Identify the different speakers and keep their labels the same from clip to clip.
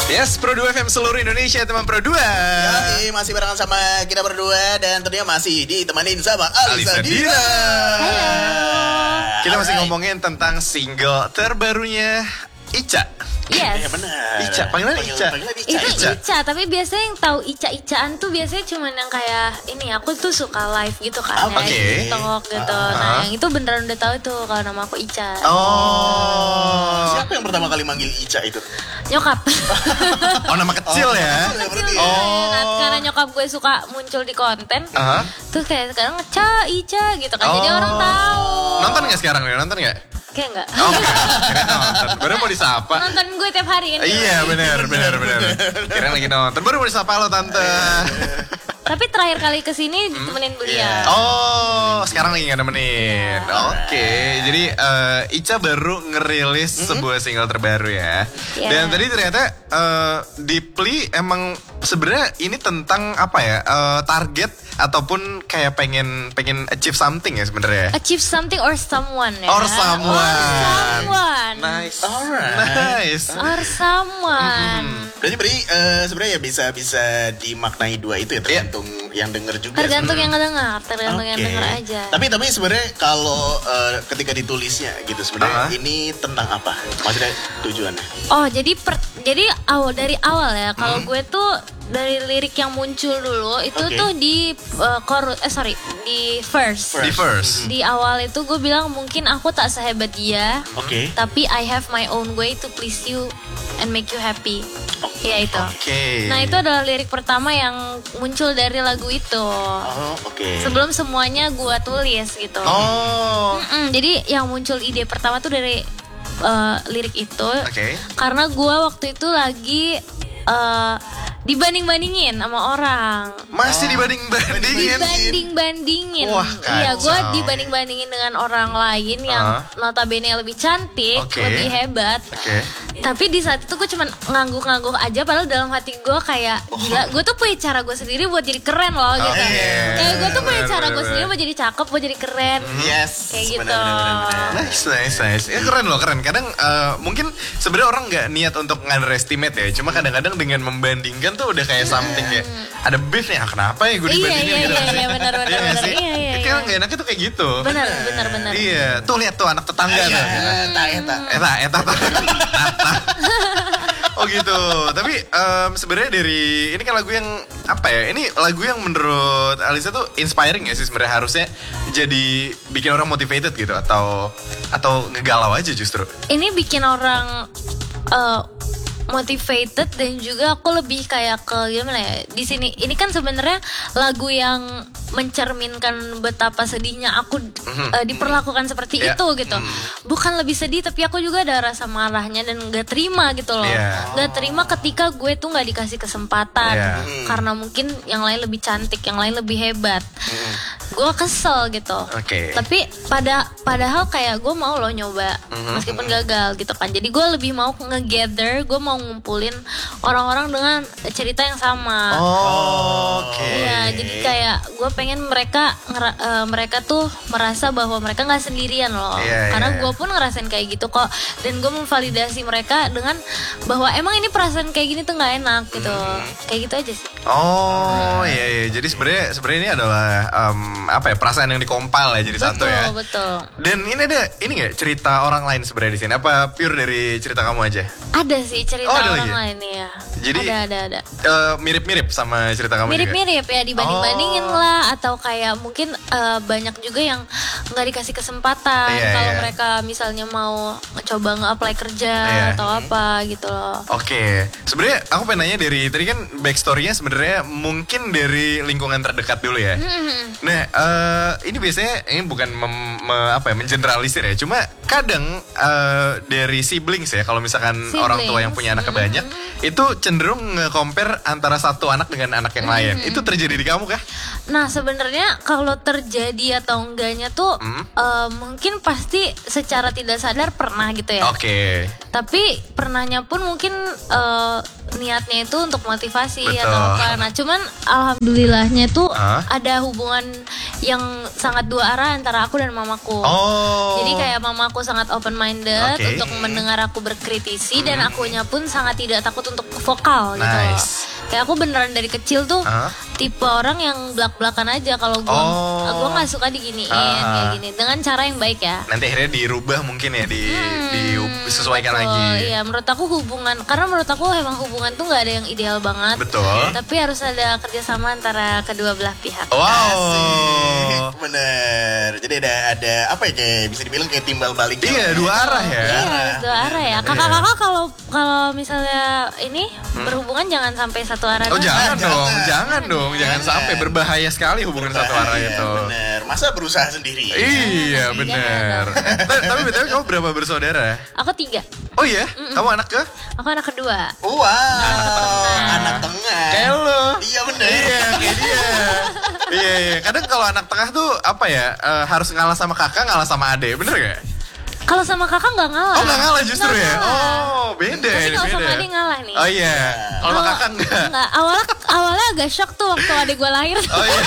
Speaker 1: Yes, Pro 2 FM seluruh Indonesia, teman Pro 2.
Speaker 2: Yoi, masih barengan sama kita berdua dan tentunya masih ditemanin sama Alisa Dira.
Speaker 3: Halo.
Speaker 1: Kita masih ngomongin tentang single terbarunya Ica.
Speaker 3: Yes.
Speaker 2: Ya benar.
Speaker 1: Ica, panggilan Ica.
Speaker 3: Itu
Speaker 1: Ica.
Speaker 3: Ica, tapi biasanya yang tahu Ica-Icaan tuh biasanya cuman yang kayak ini, aku tuh suka live gitu kan,
Speaker 1: Oke.
Speaker 3: ya, TikTok gitu. Nah, yang itu beneran udah tahu tuh kalau nama aku Ica.
Speaker 1: Oh.
Speaker 2: Siapa yang pertama kali manggil Ica itu?
Speaker 3: Nyokap.
Speaker 1: Oh, nama kecil ya.
Speaker 2: Berarti.
Speaker 1: Oh.
Speaker 3: Nah, karena nyokap gue suka muncul di konten,
Speaker 1: Aha.
Speaker 3: terus kayak sekarang Ica gitu kan, jadi orang tahu.
Speaker 1: Nonton nggak sekarang nih? Nonton nggak?
Speaker 3: Kayak enggak.
Speaker 1: Oh, kira nonton. Baru mau disapa.
Speaker 3: Nonton gue tiap hari kan.
Speaker 1: Iya, benar. Kira lagi nonton. Baru mau disapa lo, Tante.
Speaker 3: Tapi terakhir kali kesini ditemenin beliau.
Speaker 1: Oh, sekarang lagi nggak nemenin. Oke, jadi Ica baru ngerilis sebuah single terbaru ya.
Speaker 3: Yeah.
Speaker 1: Dan tadi ternyata Deeply emang sebenarnya ini tentang apa ya? Target ataupun kayak pengen achieve something ya sebenarnya.
Speaker 3: Achieve something or someone ya.
Speaker 1: Or someone.
Speaker 3: Or someone.
Speaker 1: Nice.
Speaker 2: Alright.
Speaker 1: Nice.
Speaker 3: Or someone.
Speaker 2: Berarti sebenarnya ya bisa dimaknai dua itu ya, tergantung yang denger juga.
Speaker 3: Tergantung yang
Speaker 2: sebenarnya.
Speaker 3: ngedengar, tergantung yang
Speaker 2: Oke.
Speaker 3: denger aja.
Speaker 2: Tapi sebenarnya kalau ketika ditulisnya gitu sebenarnya ini tentang apa? Maksudnya tujuannya?
Speaker 3: Oh, jadi dari awal ya. Kalau gue tuh dari lirik yang muncul dulu itu
Speaker 2: Oke.
Speaker 3: tuh di di verse.
Speaker 1: Di first.
Speaker 3: Di awal itu gue bilang mungkin aku tak sehebat dia,
Speaker 2: Oke.
Speaker 3: tapi I have my own way to please you and make you happy. Ya itu.
Speaker 1: Oke.
Speaker 3: Nah, itu adalah lirik pertama yang muncul dari lagu itu.
Speaker 2: Oh, oke.
Speaker 3: Sebelum semuanya gue tulis gitu.
Speaker 1: Oh.
Speaker 3: Jadi yang muncul ide pertama tuh dari lirik itu.
Speaker 1: Oke.
Speaker 3: Karena gue waktu itu lagi dibanding-bandingin sama orang.
Speaker 1: Masih dibanding-bandingin.
Speaker 3: Dibanding-bandingin.
Speaker 1: Wah,
Speaker 3: Iya, gue
Speaker 1: kacau.
Speaker 3: dibanding-bandingin dengan orang lain yang notabene lebih cantik,
Speaker 1: Oke.
Speaker 3: lebih hebat.
Speaker 1: Oke.
Speaker 3: Tapi di saat itu gue cuman ngangguk-ngangguk aja, padahal dalam hati gue kayak gila, gue tuh punya cara gue sendiri buat jadi keren loh gitu.
Speaker 1: iya.
Speaker 3: Kayak gue tuh punya
Speaker 1: Bener,
Speaker 3: cara gue
Speaker 1: bener,
Speaker 3: sendiri
Speaker 1: bener.
Speaker 3: buat jadi cakep, buat jadi keren.
Speaker 2: Yes.
Speaker 3: Kayak gitu.
Speaker 2: Benar.
Speaker 1: Nice. Ya, keren loh, keren. Kadang mungkin sebenarnya orang nggak niat untuk underestimate ya. Cuma kadang-kadang dengan membandingkan tuh udah kayak something kayak ada beef nih. Kenapa ya gue dibandingin gitu?
Speaker 3: Iya, benar.
Speaker 1: Iya nggak sih?
Speaker 3: Iya.
Speaker 1: Kayak nggak enaknya tuh kayak gitu.
Speaker 3: Benar.
Speaker 1: Iya, tuh lihat tuh anak tetangga tuh. Eta. Oh gitu. Tapi sebenarnya dari ini kan lagu yang apa ya? Ini lagu yang menurut Alisa tuh inspiring ya sih sebenarnya, harusnya jadi bikin orang motivated gitu atau ngegalau aja justru.
Speaker 3: Ini bikin orang motivated dan juga aku lebih kayak ke gimana ya, di sini ini kan sebenarnya lagu yang mencerminkan betapa sedihnya aku diperlakukan seperti itu gitu. Bukan lebih sedih, tapi aku juga ada rasa marahnya dan gak terima gitu loh. Gak terima ketika gue tuh gak dikasih kesempatan karena mungkin yang lain lebih cantik, yang lain lebih hebat. Gue kesel gitu. Tapi padahal kayak gue mau loh nyoba meskipun gagal gitu kan. Jadi gue lebih mau nge-gather, gue mau ngumpulin orang-orang dengan cerita yang sama. Iya, jadi kayak gue pengen mereka tuh merasa bahwa mereka nggak sendirian loh. Karena gue pun ngerasain kayak gitu kok. Dan gue memvalidasi mereka dengan bahwa emang ini perasaan kayak gini tuh nggak enak gitu. Kayak gitu aja sih.
Speaker 1: Oh iya. Jadi sebenarnya ini adalah apa ya, perasaan yang dikompal ya jadi satu ya.
Speaker 3: Betul.
Speaker 1: Dan ini ada nggak cerita orang lain sebenarnya di sini? Apa pure dari cerita kamu aja?
Speaker 3: Ada sih cerita
Speaker 1: ada
Speaker 3: orang
Speaker 1: lagi?
Speaker 3: lain ya.
Speaker 1: Jadi
Speaker 3: ada.
Speaker 1: Mirip-mirip sama cerita kamu juga?
Speaker 3: Mirip-mirip ya, dibanding-bandingin lah, atau kayak mungkin banyak juga yang nggak dikasih kesempatan kalau mereka misalnya mau coba nge-apply kerja atau apa gitu loh.
Speaker 1: Oke. Sebenarnya aku pengen nanya dari tadi kan backstory-nya sebenarnya mungkin dari lingkungan terdekat dulu ya. Nah, ini biasanya ini bukan mengeneralisir ya. Cuma kadang dari siblings ya, kalau misalkan orang tua yang punya anak banyak, itu cenderung nge-compare antara satu anak dengan anak yang lain. Itu terjadi di kamu kah?
Speaker 3: Nah, sebenarnya kalau terjadi atau enggaknya tuh mungkin pasti secara tidak sadar pernah gitu ya.
Speaker 1: Oke.
Speaker 3: Tapi pernahnya pun mungkin niatnya itu untuk motivasi
Speaker 1: Betul.
Speaker 3: atau apa. Nah cuman alhamdulillahnya tuh ada hubungan yang sangat dua arah antara aku dan mamaku. Jadi kayak mamaku sangat open minded untuk mendengar aku berkritisi dan akunya pun sangat tidak takut untuk vokal gitu loh. Kayak aku beneran dari kecil tuh tipe orang yang belak-belakan aja kalau gue nggak suka diginiin kayak gini dengan cara yang baik ya.
Speaker 1: Nanti akhirnya dirubah mungkin ya disesuaikan lagi.
Speaker 3: Iya, menurut aku karena menurut aku emang hubungan tuh nggak ada yang ideal banget.
Speaker 1: Betul.
Speaker 3: Tapi harus ada kerjasama antara kedua belah pihak.
Speaker 1: Wow.
Speaker 2: Bener. Jadi ada apa ya, kayak bisa dibilang kayak timbal balik.
Speaker 1: Iya, dua arah ya.
Speaker 3: Iya, dua arah ya. Kakak-kakak kalau misalnya ini berhubungan jangan sampai satu arah.
Speaker 1: Jangan dong, jangan sampai berbahaya sekali hubungan satu arah itu.
Speaker 2: Bener. Masa berusaha sendiri?
Speaker 1: Iya, bener. Tapi betul kamu berapa bersaudara?
Speaker 3: Aku 3.
Speaker 1: Oh iya? Kamu anak ke?
Speaker 3: Aku anak kedua.
Speaker 2: Wow. Anak tengah.
Speaker 1: Kayak lo.
Speaker 2: Iya bener.
Speaker 1: Iya, kayak dia. Iya. Kadang kalau anak tengah tuh apa ya? Harus ngalah sama kakak, ngalah sama adik, bener gak?
Speaker 3: Kalau sama kakak nggak ngalah.
Speaker 1: Oh nggak ngalah justru
Speaker 3: nggak
Speaker 1: ya?
Speaker 3: ngalah.
Speaker 1: Oh beda.
Speaker 3: Tapi kalau
Speaker 1: beda.
Speaker 3: sama adik ngalah nih.
Speaker 1: Oh iya. Kalau sama kakak enggak?
Speaker 3: Enggak. Awalnya agak shock tuh waktu adik gue lahir.
Speaker 1: Oh iya.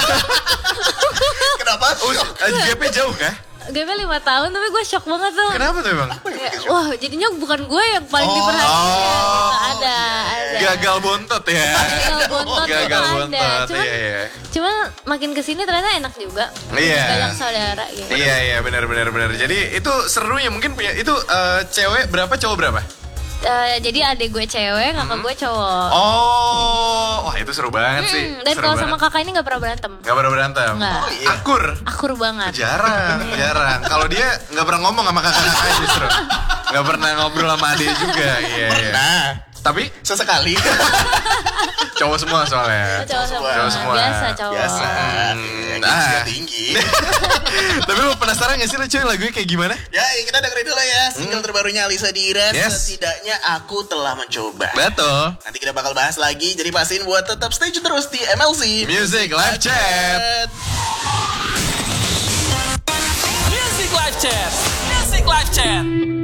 Speaker 2: Kenapa?
Speaker 1: GP jauh kah?
Speaker 3: GP 5 tahun tapi gue shock banget tuh.
Speaker 1: Kenapa tuh emang?
Speaker 3: Kayak, wah jadinya bukan gue yang paling diperhatiin. Ada.
Speaker 1: Gagal bontot ya.
Speaker 3: Gagal bontot ada. Cuman,
Speaker 1: iya.
Speaker 3: Cuman makin kesini ternyata enak juga.
Speaker 1: Iya.
Speaker 3: Banyak saudara gitu.
Speaker 1: Iya benar. Jadi itu serunya mungkin punya itu cewek berapa cowok berapa?
Speaker 3: Jadi adik gue cewek, kakak gue cowok.
Speaker 1: Oh, wah itu seru banget sih.
Speaker 3: Dan kalau sama kakak ini gak pernah berantem.
Speaker 1: Gak pernah berantem.
Speaker 3: Nggak.
Speaker 1: Oh, iya.
Speaker 3: Akur banget.
Speaker 1: Jarang. Kalau dia gak pernah ngomong sama kakak-kakaknya justru. Gak pernah ngobrol sama adik juga. Iya.
Speaker 2: Nah,
Speaker 1: tapi
Speaker 2: sesekali.
Speaker 1: Cowok semua soalnya.
Speaker 3: Cowok semua. Biasa cowok.
Speaker 2: Biasa. Tinggi.
Speaker 1: Tapi lu penasaran gak sih lo cuy lagunya kayak gimana?
Speaker 2: Ya, kita dengerin dulu ya single terbarunya Alisa Dira.
Speaker 1: Yes.
Speaker 2: Setidaknya aku telah mencoba.
Speaker 1: Betul.
Speaker 2: Nanti kita bakal bahas lagi. Jadi pastiin buat tetap stay tune terus di MLC
Speaker 1: Music Live Chat.
Speaker 4: Music Live Chat.